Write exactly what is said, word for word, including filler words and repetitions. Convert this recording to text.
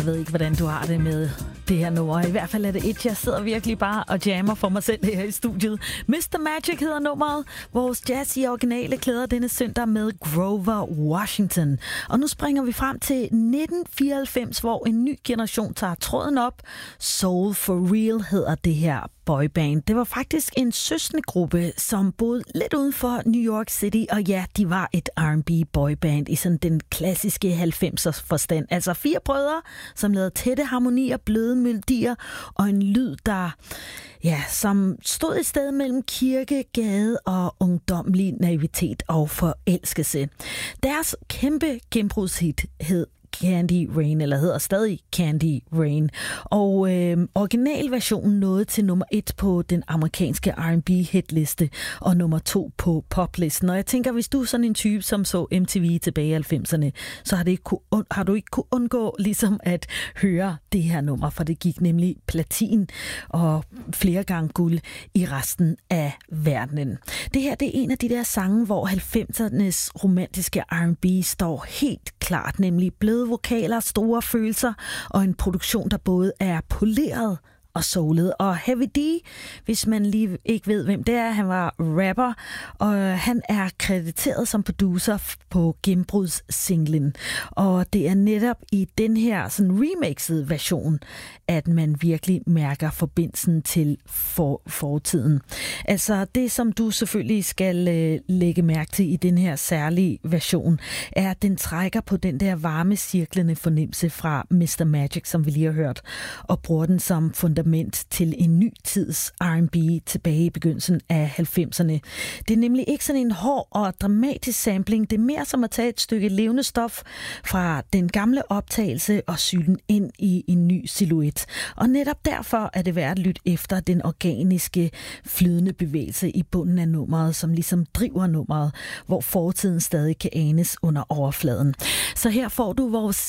Jeg ved ikke, hvordan du har det med det her nummer. I hvert fald er det et, jeg sidder virkelig bare og jammer for mig selv her i studiet. mister Magic hedder nummeret. Vores jazz i originale klæder denne søndag med Grover Washington. Og nu springer vi frem til nitten fireoghalvfems, hvor en ny generation tager tråden op. Soul for Real hedder det her boyband. Det var faktisk en søskendegruppe, som boede lidt uden for New York City, og ja, de var et R and B boyband i sådan den klassiske halvfemsers forstand. Altså fire brødre, som lavede tætte harmonier, bløde melodier og en lyd, der ja, som stod et sted mellem kirke, gade og ungdomlig naivitet og forelskelse. Deres kæmpe gennembrudshit hed Candy Rain, eller hedder stadig Candy Rain. Og øh, originalversionen nåede til nummer et på den amerikanske R and B hitliste, og nummer to på poplisten. Og jeg tænker, hvis du er sådan en type, som så M T V tilbage i halvfemserne, så har, det ikke kunne, har du ikke kunne undgå ligesom at høre det her nummer, for det gik nemlig platin og flere gange guld i resten af verdenen. Det her, det er en af de der sange, hvor halvfemsernes romantiske R and B står helt klart, nemlig bløde vokaler, store følelser og en produktion, der både er poleret og soulet. Og Heavy D, hvis man lige ikke ved, hvem det er, han var rapper, og han er krediteret som producer på gennembrudssinglen. Og det er netop i den her sådan remixede version, at man virkelig mærker forbindelsen til for, fortiden. Altså det, som du selvfølgelig skal øh, lægge mærke til i den her særlige version, er, at den trækker på den der varme, cirklende fornemmelse fra mister Magic, som vi lige har hørt, og bruger den som fundament til en ny tids R and B tilbage i begyndelsen af halvfemserne. Det er nemlig ikke sådan en hård og dramatisk sampling. Det er mere som at tage et stykke levende stof fra den gamle optagelse og sy den ind i en ny silhuet. Og netop derfor er det værd at lytte efter den organiske, flydende bevægelse i bunden af nummeret, som ligesom driver nummeret, hvor fortiden stadig kan anes under overfladen. Så her får du vores